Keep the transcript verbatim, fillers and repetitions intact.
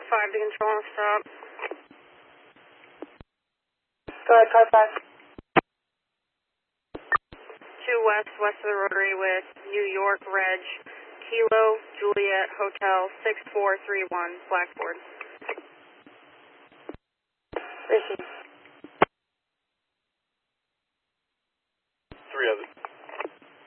five to control and stop. Go ahead, car five. Two west, west of the rotary with New York Reg, Kilo, Juliet, Hotel, six four three one, Blackboard.